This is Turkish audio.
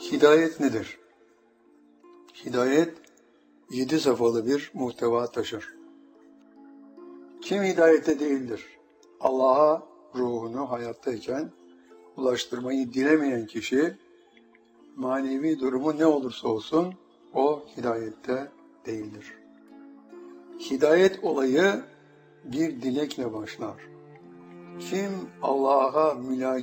Hidayet nedir? Hidayet 7 safhalı bir muhteva taşır. Kim hidayette değildir? Allah'a ruhunu hayattayken ulaştırmayı dilemeyen kişi, manevi durumu ne olursa olsun o hidayette değildir. Hidayet olayı bir dilekle başlar. Kim Allah'a